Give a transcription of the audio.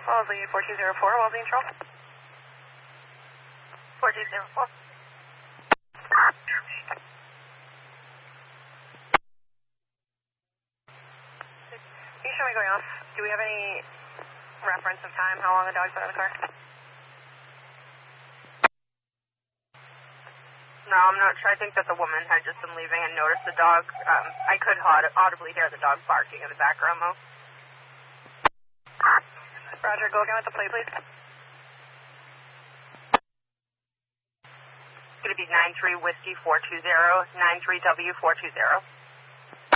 Wellesley 4204, Wellesley Control. 4204. Can you show me going off? Do we have any reference of time, how long the dog's been in the car? No, I'm not sure. I think that the woman had just been leaving and noticed the dog. I could audibly hear the dog barking in the background, though. Roger, go again with the plate, please. It's going to be 93 Whiskey 420, 93W 420.